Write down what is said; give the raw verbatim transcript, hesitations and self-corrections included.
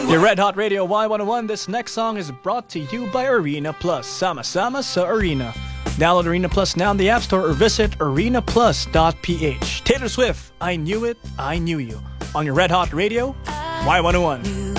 Your Red Hot Radio Y one oh one. This next song is brought to you by Arena Plus. Sama-sama sa Arena. Download Arena Plus now in the App Store or visit arena plus dot p h. Taylor Swift, I Knew It, I Knew You. On your Red Hot Radio, Y one oh one.